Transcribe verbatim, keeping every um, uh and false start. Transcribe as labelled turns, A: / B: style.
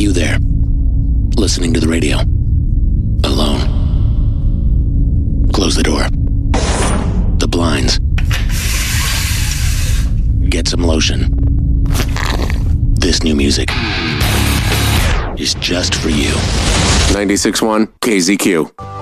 A: You there, listening to the radio, alone. Close the door. The blinds. Get some lotion. This new music is just for you.
B: ninety-six point one K Z Q.